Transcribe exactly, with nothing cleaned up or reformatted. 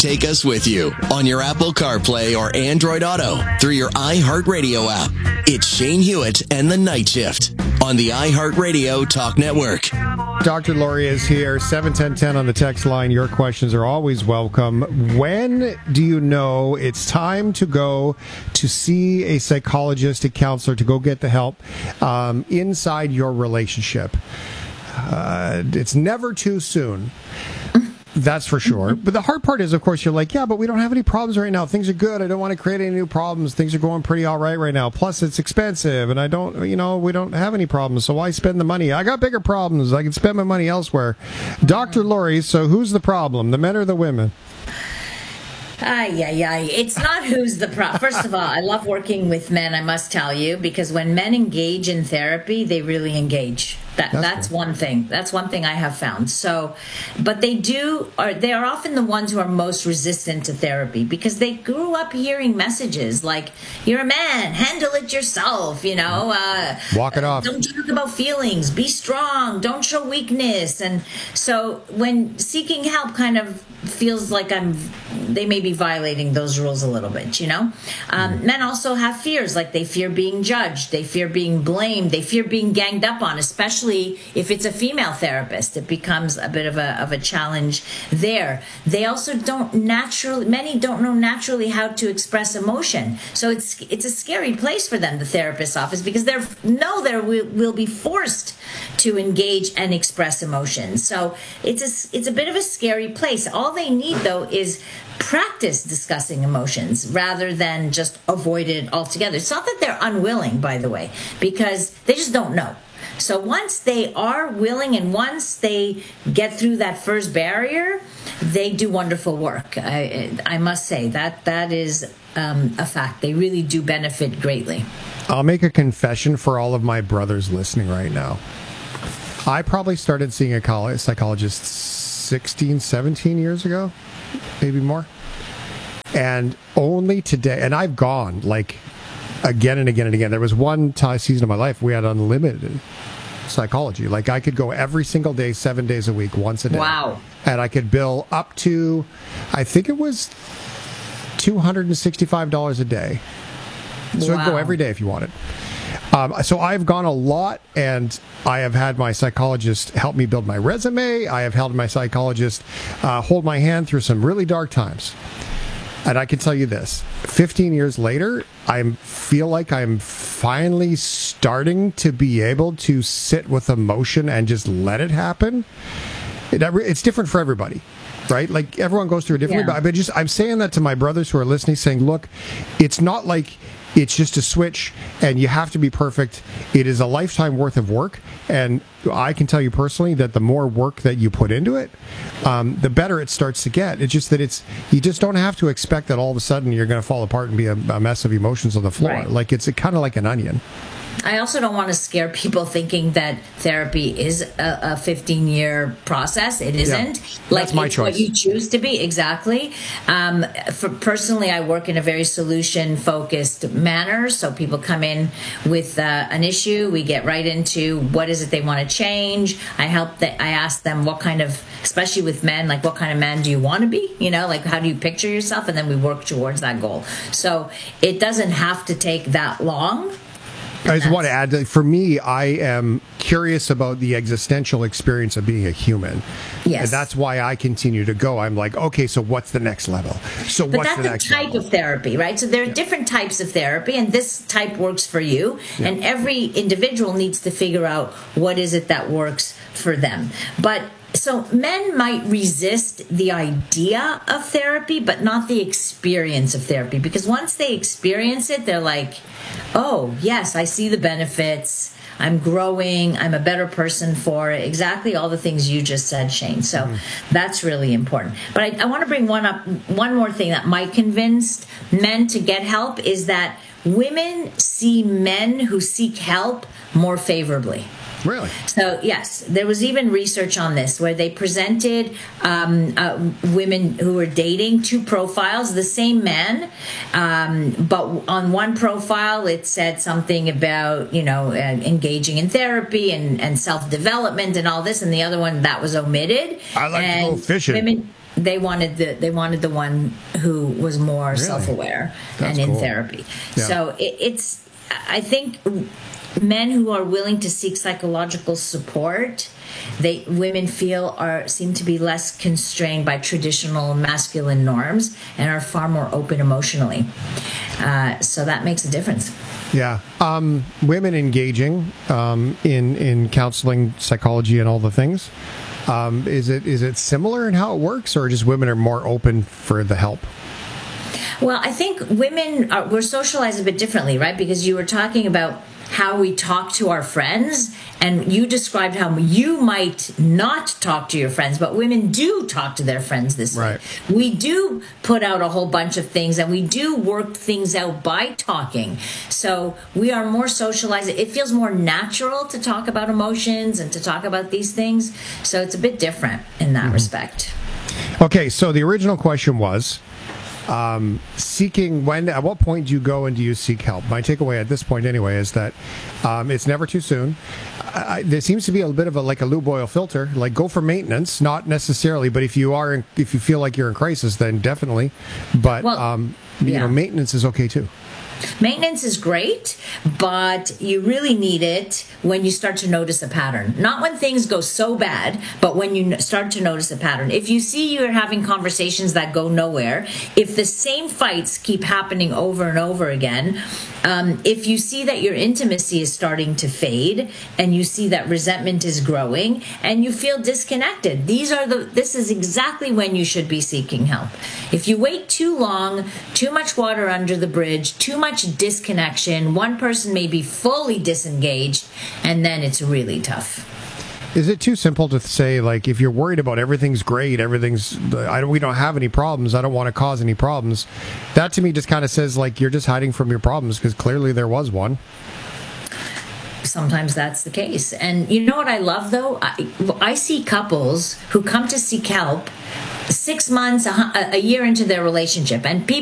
take us with you on your Apple CarPlay or Android Auto through your iHeartRadio app. It's Shane Hewitt and the Night Shift on the iHeartRadio Talk Network. Doctor Lori is here, seven ten ten on the text line. Your questions are always welcome. When do you know it's time to go to see a psychologist, a counselor, to go get the help um, inside your relationship? Uh, it's never too soon. That's for sure. But the hard part is, of course, you're like, yeah, but we don't have any problems right now. Things are good. I don't want to create any new problems. Things are going pretty all right right now. Plus, it's expensive, and I don't, you know, we don't have any problems. So why spend the money? I got bigger problems. I can spend my money elsewhere. Doctor Lori, so who's the problem, the men or the women? Ay, ay, ay. It's not who's the problem. First of all, I love working with men, I must tell you, because when men engage in therapy, they really engage. That, that's that's one thing. That's one thing I have found. So, but they do, are they are often the ones who are most resistant to therapy because they grew up hearing messages like, you're a man, handle it yourself, you know. Uh, Walk it off. Don't talk about feelings, be strong, don't show weakness. And so when seeking help kind of feels like I'm, they may be violating those rules a little bit, you know. Um, men also have fears, like they fear being judged, they fear being blamed, they fear being ganged up on, especially if it's a female therapist. It becomes a bit of a of a challenge there. They also don't naturally, many don't know naturally how to express emotion. So it's it's a scary place for them, the therapist's office, because they know they will, will be forced to engage and express emotions. So it's a, it's a bit of a scary place. All they need, though, is practice discussing emotions rather than just avoid it altogether. It's not that they're unwilling, by the way, because they just don't know. So once they are willing and once they get through that first barrier, they do wonderful work. I, I must say that that is um, a fact. They really do benefit greatly. I'll make a confession for all of my brothers listening right now. I probably started seeing a college psychologist sixteen, seventeen years ago, maybe more. And only today, and I've gone like again and again and again. There was one time season of my life we had unlimited psychology. Like I could go every single day, seven days a week, once a day. Wow. And I could bill up to, I think it was two hundred sixty-five dollars a day. So wow. I'd go every day if you wanted. Um, so I've gone a lot, and I have had my psychologist help me build my resume. I have held my psychologist uh, hold my hand through some really dark times. And I can tell you this, fifteen years later, I feel like I'm finally starting to be able to sit with emotion and just let it happen. It, it's different for everybody, right? Like everyone goes through it differently. Yeah. But I just, I'm saying that to my brothers who are listening, saying, look, it's not like it's just a switch and you have to be perfect. It is a lifetime worth of work. And I can tell you personally that the more work that you put into it, um, the better it starts to get. It's just that it's, you just don't have to expect that all of a sudden you're going to fall apart and be a, a mess of emotions on the floor. Right. Like it's kind of like an onion. I also don't want to scare people thinking that therapy is a fifteen-year process. It isn't. Yeah, like that's my it's choice. What you choose to be, exactly. Um, for personally, I work in a very solution-focused manner. So people come in with uh, an issue. We get right into what is it they want to change. I help. That I ask them what kind of, especially with men, like what kind of man do you want to be? You know, like how do you picture yourself? And then we work towards that goal. So it doesn't have to take that long. I just want to add that for me, I am curious about the existential experience of being a human. Yes. And that's why I continue to go. I'm like, okay, so what's the next level? So but what's that's the next a type level? of therapy, right? So there are yeah. different types of therapy, and this type works for you. Yeah. And every individual needs to figure out what is it that works for them. But so men might resist the idea of therapy, but not the experience of therapy. Because once they experience it, they're like, oh, yes, I see the benefits. I'm growing. I'm a better person for it. Exactly all the things you just said, Shane. So mm. that's really important. But I, I want to bring one up. One more thing that might convince men to get help is that women see men who seek help more favorably. Really? So, yes, there was even research on this where they presented um, uh, women who were dating two profiles, the same man, um, but on one profile it said something about, you know, uh, engaging in therapy and, and self-development and all this, and the other one that was omitted. I like and to go fishing. Women, they wanted the they wanted the one who was more Really? self-aware That's and in cool. therapy. Yeah. So it, it's I think men who are willing to seek psychological support, they women feel are seem to be less constrained by traditional masculine norms and are far more open emotionally. Uh, so that makes a difference. Yeah. Um, women engaging um, in in counseling, psychology, and all the things. Um, is it is it similar in how it works, or just women are more open for the help? Well, I think women are, we're socialized a bit differently, right? Because you were talking about how we talk to our friends, and you described how you might not talk to your friends, but women do talk to their friends this Right. way. We do put out a whole bunch of things, and we do work things out by talking. So we are more socialized. It feels more natural to talk about emotions and to talk about these things. So it's a bit different in that mm-hmm. respect. Okay, so the original question was, Um, seeking when, at what point do you go and do you seek help? My takeaway at this point anyway is that um, it's never too soon. I, there seems to be a bit of a, like a lube oil filter, like go for maintenance, not necessarily, but if you are, in, if you feel like you're in crisis, then definitely. But, well, um, you yeah. know, maintenance is okay too. Maintenance is great, but you really need it when you start to notice a pattern. Not when things go so bad, but when you start to notice a pattern. If you see you're having conversations that go nowhere, if the same fights keep happening over and over again, um, if you see that your intimacy is starting to fade, and you see that resentment is growing, and you feel disconnected, these are the. This is exactly when you should be seeking help. If you wait too long, too much water under the bridge, too much much disconnection, one person may be fully disengaged, and then it's really tough. Is it too simple to say, like, if you're worried about everything's great, everything's, I don't, we don't have any problems, I don't want to cause any problems? That to me just kind of says, like, you're just hiding from your problems, because clearly there was one. Sometimes that's the case. And you know what I love, though? I, I see couples who come to seek help six months, a, a year into their relationship, and people